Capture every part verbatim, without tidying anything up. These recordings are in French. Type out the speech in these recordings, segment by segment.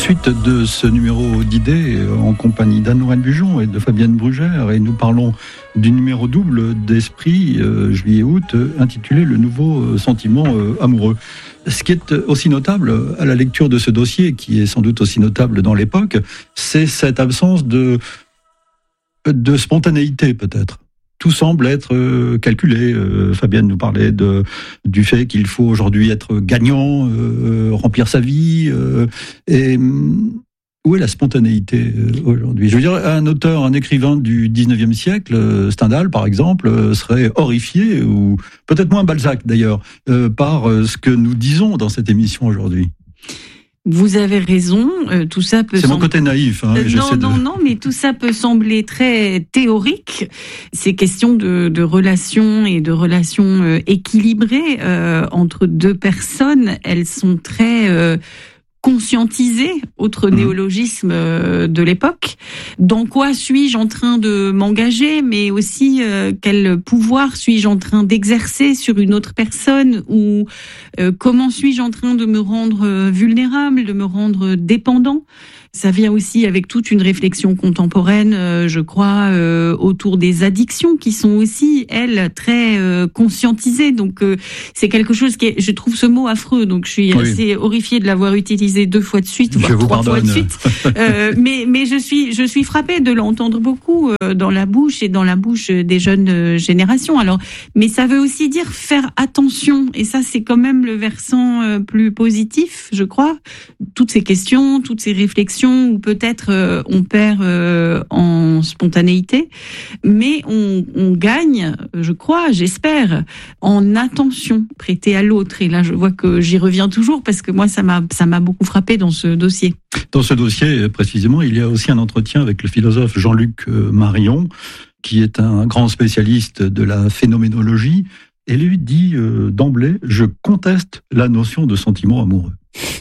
suite de ce numéro d'idées en compagnie d'Anne-Lorraine Bujon et de Fabienne Brugère, et nous parlons du numéro double d'Esprit, euh, juillet-août, euh, intitulé « Le nouveau euh, sentiment euh, amoureux ». Ce qui est aussi notable à la lecture de ce dossier, qui est sans doute aussi notable dans l'époque, c'est cette absence de, de spontanéité peut-être. Tout semble être euh, calculé. Euh, Fabienne nous parlait de, du fait qu'il faut aujourd'hui être gagnant, euh, remplir sa vie. Euh, et où est la spontanéité euh, aujourd'hui ? Je veux dire, un auteur, un écrivain du dix-neuvième siècle, euh, Stendhal par exemple, euh, serait horrifié, ou peut-être moins Balzac d'ailleurs, euh, par euh, ce que nous disons dans cette émission aujourd'hui. Vous avez raison, euh, tout ça peut... C'est sembler... mon côté naïf. Hein, euh, non, de... non, non, mais tout ça peut sembler très théorique. Ces questions de, de relations et de relations euh, équilibrées euh, entre deux personnes, elles sont très... Euh, conscientisé, autre néologisme de l'époque. Dans quoi suis-je en train de m'engager, mais aussi euh, quel pouvoir suis-je en train d'exercer sur une autre personne, ou euh, comment suis-je en train de me rendre vulnérable, de me rendre dépendant. Ça vient aussi avec toute une réflexion contemporaine, euh, je crois, euh, autour des addictions qui sont aussi, elles, très euh, conscientisées. Donc, euh, c'est quelque chose qui est, je trouve ce mot affreux, donc je suis oui. assez horrifiée de l'avoir utilisé deux fois de suite, voire trois fois de suite. euh, mais, mais je suis, je suis frappée de l'entendre beaucoup euh, dans la bouche et dans la bouche des jeunes euh, générations. Alors, mais ça veut aussi dire faire attention, et ça, c'est quand même le versant euh, plus positif, je crois. Toutes ces questions, toutes ces réflexions, où peut-être euh, on perd euh, en spontanéité, mais on, on gagne, je crois, j'espère, en attention prêtée à l'autre. Et là, je vois que j'y reviens toujours, parce que moi, ça m'a, ça m'a beaucoup frappé dans ce dossier. Dans ce dossier, précisément, il y a aussi un entretien avec le philosophe Jean-Luc Marion, qui est un grand spécialiste de la phénoménologie, et lui dit euh, d'emblée « Je conteste la notion de sentiment amoureux ».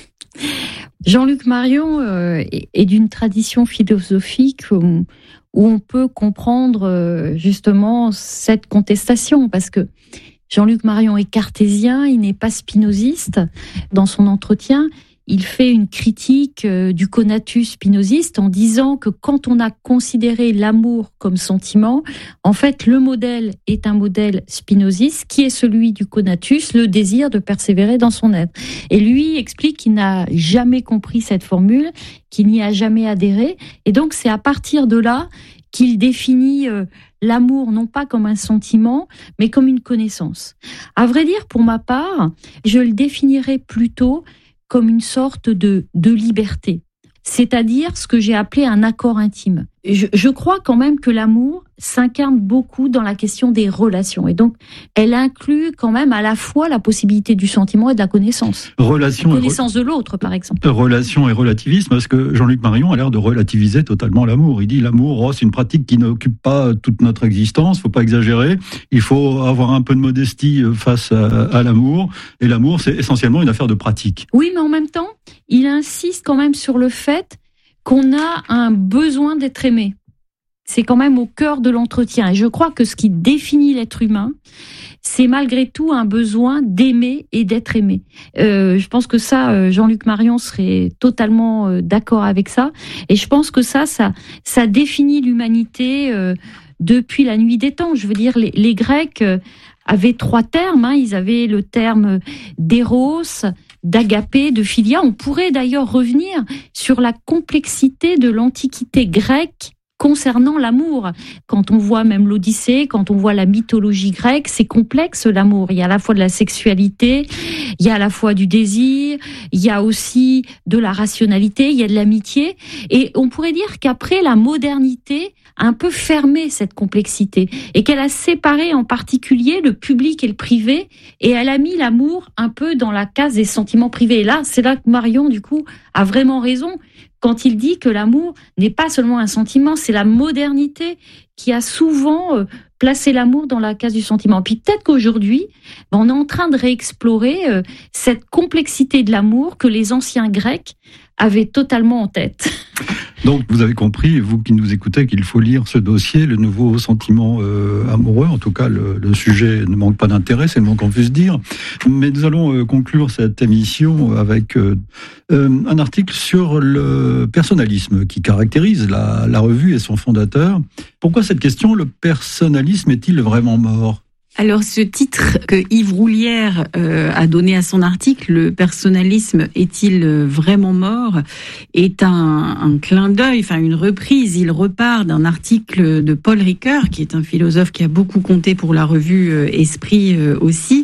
Jean-Luc Marion euh, est d'une tradition philosophique où, où on peut comprendre euh, justement cette contestation, parce que Jean-Luc Marion est cartésien, il n'est pas spinoziste. Dans son entretien, il fait une critique euh, du conatus spinoziste en disant que quand on a considéré l'amour comme sentiment, en fait, le modèle est un modèle spinoziste qui est celui du conatus, le désir de persévérer dans son être. Et lui explique qu'il n'a jamais compris cette formule, qu'il n'y a jamais adhéré. Et donc, c'est à partir de là qu'il définit euh, l'amour non pas comme un sentiment, mais comme une connaissance. À vrai dire, pour ma part, je le définirais plutôt comme une sorte de, de liberté, c'est-à-dire ce que j'ai appelé un accord intime. Je, je crois quand même que l'amour s'incarne beaucoup dans la question des relations, et donc elle inclut quand même à la fois la possibilité du sentiment et de la connaissance. Relation, la connaissance re... de l'autre, par exemple. Relation et relativisme, parce que Jean-Luc Marion a l'air de relativiser totalement l'amour. Il dit l'amour, oh, c'est une pratique qui n'occupe pas toute notre existence, faut pas exagérer, il faut avoir un peu de modestie face à, à l'amour, et l'amour, c'est essentiellement une affaire de pratique. Oui, mais en même temps, il insiste quand même sur le fait qu'on a un besoin d'être aimé. C'est quand même au cœur de l'entretien. Et je crois que ce qui définit l'être humain, c'est malgré tout un besoin d'aimer et d'être aimé. Euh, je pense que ça, Jean-Luc Marion serait totalement d'accord avec ça. Et je pense que ça, ça, ça définit l'humanité euh, depuis la nuit des temps. Je veux dire, les, les Grecs avaient trois termes. Hein. Ils avaient le terme d'éros, d'agapé, de philia. On pourrait d'ailleurs revenir sur la complexité de l'Antiquité grecque concernant l'amour. Quand on voit même l'Odyssée, quand on voit la mythologie grecque, c'est complexe l'amour. Il y a à la fois de la sexualité, il y a à la fois du désir, il y a aussi de la rationalité, il y a de l'amitié. Et on pourrait dire qu'après, la modernité a un peu fermé cette complexité et qu'elle a séparé en particulier le public et le privé, et elle a mis l'amour un peu dans la case des sentiments privés. Et là, c'est là que Marion, du coup, a vraiment raison quand il dit que l'amour n'est pas seulement un sentiment, c'est la modernité qui a souvent placé l'amour dans la case du sentiment. Puis peut-être qu'aujourd'hui, on est en train de réexplorer cette complexité de l'amour que les anciens Grecs avait totalement en tête. Donc, vous avez compris, vous qui nous écoutez, qu'il faut lire ce dossier, le nouveau sentiment euh, amoureux. En tout cas, le, le sujet ne manque pas d'intérêt, c'est le moins qu'on puisse dire. Mais nous allons euh, conclure cette émission avec euh, euh, un article sur le personnalisme qui caractérise la, la revue et son fondateur. Pourquoi cette question, le personnalisme est-il vraiment mort ? Alors, ce titre que Yves Roulière euh, a donné à son article, « Le personnalisme est-il vraiment mort ?», est un, un clin d'œil, enfin une reprise. Il repart d'un article de Paul Ricoeur, qui est un philosophe qui a beaucoup compté pour la revue euh, Esprit euh, aussi.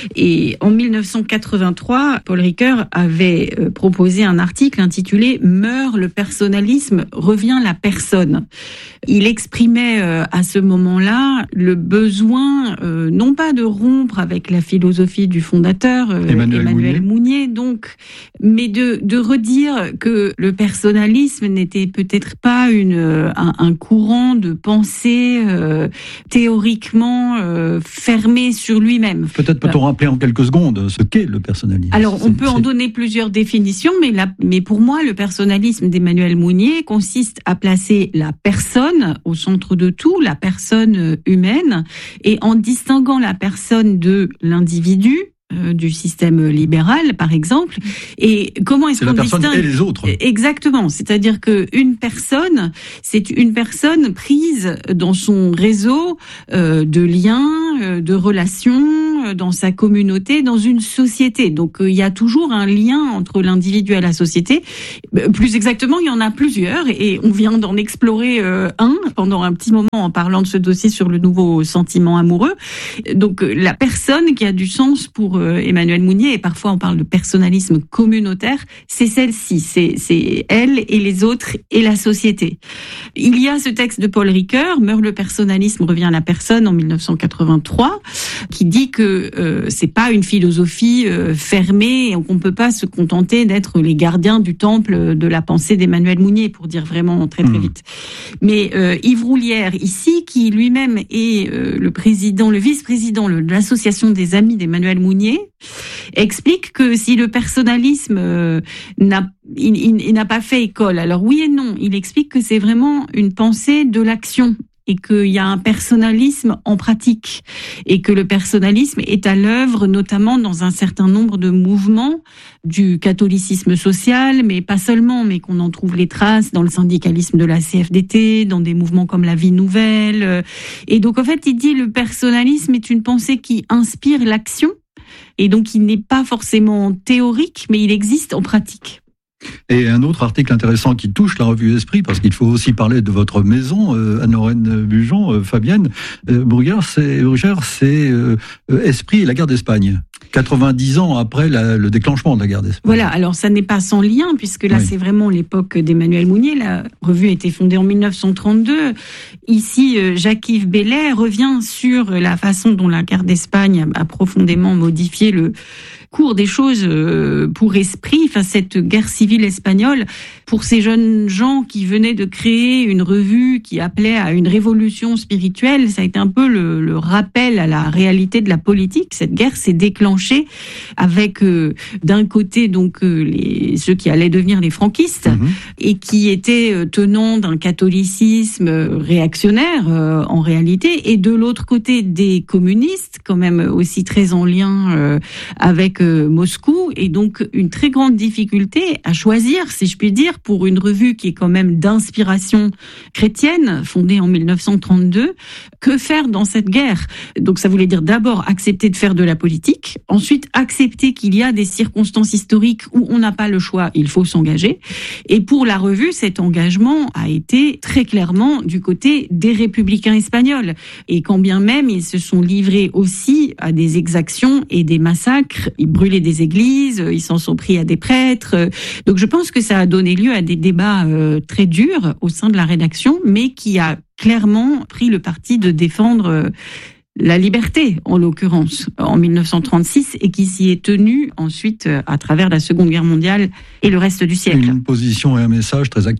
Et en dix-neuf cent quatre-vingt-trois, Paul Ricoeur avait euh, proposé un article intitulé « Meurt le personnalisme, revient la personne ». Il exprimait euh, à ce moment-là le besoin euh, non pas de rompre avec la philosophie du fondateur, euh, Emmanuel, Emmanuel Mounier. Mounier, donc, mais de, de redire que le personnalisme n'était peut-être pas une, un, un courant de pensée euh, théoriquement euh, fermé sur lui-même. Peut-être peut-on voilà. rappeler en quelques secondes ce qu'est le personnalisme. Alors, on c'est, peut c'est... en donner plusieurs définitions, mais, la, mais pour moi, le personnalisme d'Emmanuel Mounier consiste à placer la personne au centre de tout, la personne humaine, et en distinguant la personne de l'individu, euh, du système libéral, par exemple. Et comment est-ce c'est qu'on la personne distingue et les autres. Exactement. C'est-à-dire que une personne, c'est une personne prise dans son réseau euh, de liens, euh, de relations, euh, dans sa communauté, dans une société. Donc il euh, y a toujours un lien entre l'individu et la société. Plus exactement, il y en a plusieurs, et on vient d'en explorer euh, un pendant un petit moment en parlant de ce dossier sur le nouveau sentiment amoureux. Donc la personne qui a du sens pour euh, Emmanuel Mounier, et parfois on parle de personnalisme communautaire, c'est celle-ci, c'est, c'est elle et les autres et la société. Il y a ce texte de Paul Ricoeur, « Meurt le personnalisme, revient la personne » en dix-neuf cent quatre-vingt-trois, qui dit que euh, c'est pas une philosophie euh, fermée, et qu'on peut pas se contenter d'être les gardiens du temple de la pensée d'Emmanuel Mounier, pour dire vraiment très très vite. Mais euh, Yves Roulière, ici, qui lui-même est euh, le président, le vice-président de l'association des amis d'Emmanuel Mounier, explique que si le personnalisme euh, n'a, il, il, il n'a pas fait école, alors oui et non, il explique que c'est vraiment une pensée de l'action, et qu'il y a un personnalisme en pratique, et que le personnalisme est à l'œuvre notamment dans un certain nombre de mouvements du catholicisme social, mais pas seulement, mais qu'on en trouve les traces dans le syndicalisme de la C F D T, dans des mouvements comme la Vie Nouvelle. Et donc en fait, il dit le personnalisme est une pensée qui inspire l'action, et donc il n'est pas forcément théorique, mais il existe en pratique. Et un autre article intéressant qui touche la revue Esprit, parce qu'il faut aussi parler de votre maison, euh, Anne-Lorraine Bujon, euh, Fabienne euh, Brugère, c'est, Brugère, c'est euh, Esprit et la guerre d'Espagne. quatre-vingt-dix ans après la, le déclenchement de la guerre d'Espagne. Voilà, alors ça n'est pas sans lien, puisque là oui. c'est vraiment l'époque d'Emmanuel Mounier. La revue a été fondée en dix-neuf cent trente-deux. Ici, Jacques-Yves Bellet revient sur la façon dont la guerre d'Espagne a profondément modifié le cours des choses pour Esprit, enfin cette guerre civile espagnole, pour ces jeunes gens qui venaient de créer une revue qui appelait à une révolution spirituelle, ça a été un peu le, le rappel à la réalité de la politique. Cette guerre s'est déclenchée avec euh, d'un côté donc euh, les ceux qui allaient devenir les franquistes mmh. et qui étaient euh, tenants d'un catholicisme réactionnaire euh, en réalité, et de l'autre côté des communistes, quand même aussi très en lien euh, avec Moscou, et donc une très grande difficulté à choisir, si je puis dire, pour une revue qui est quand même d'inspiration chrétienne, fondée en dix-neuf cent trente-deux, que faire dans cette guerre? Donc ça voulait dire d'abord accepter de faire de la politique, ensuite accepter qu'il y a des circonstances historiques où on n'a pas le choix, il faut s'engager. Et pour la revue, cet engagement a été très clairement du côté des républicains espagnols. Et quand bien même ils se sont livrés aussi à des exactions et des massacres, brûler des églises, ils s'en sont pris à des prêtres. Donc je pense que ça a donné lieu à des débats euh, très durs au sein de la rédaction, mais qui a clairement pris le parti de défendre euh, la liberté, en l'occurrence, en dix-neuf cent trente-six, et qui s'y est tenu ensuite euh, à travers la Seconde Guerre mondiale et le reste du siècle. Une position et un message très actuel.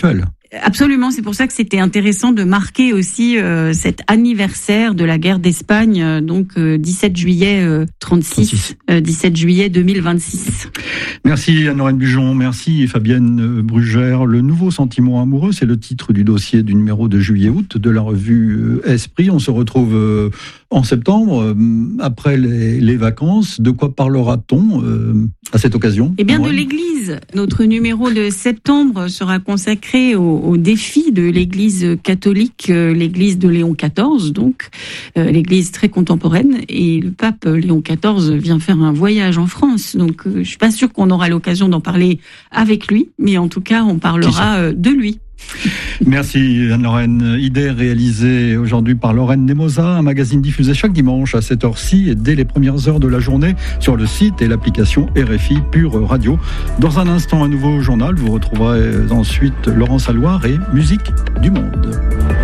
Absolument, c'est pour ça que c'était intéressant de marquer aussi euh, cet anniversaire de la guerre d'Espagne, euh, donc euh, dix-sept juillet euh, trente-six, euh, dix-sept juillet deux mille vingt-six. Merci Anne-Lorraine Bujon, merci Fabienne Brugère. Le nouveau sentiment amoureux, c'est le titre du dossier du numéro de juillet-août de la revue Esprit. On se retrouve euh, en septembre, euh, après les, les vacances. De quoi parlera-t-on euh, à cette occasion? Eh bien, de l'Église. Notre numéro de septembre sera consacré au, au défi de l'Église catholique, euh, l'Église de Léon quatorze, donc euh, l'Église très contemporaine. Et le pape Léon quatorze vient faire un voyage en France, donc euh, je suis pas sûre qu'on aura l'occasion d'en parler avec lui, mais en tout cas, on parlera euh, de lui. Merci Anne-Lorraine. Idée réalisée aujourd'hui par Lorraine Nemosa, un magazine diffusé chaque dimanche à cette heure-ci et dès les premières heures de la journée sur le site et l'application R F I Pure Radio. Dans un instant, un nouveau journal. Vous retrouverez ensuite Laurence Alloire et Musique du Monde.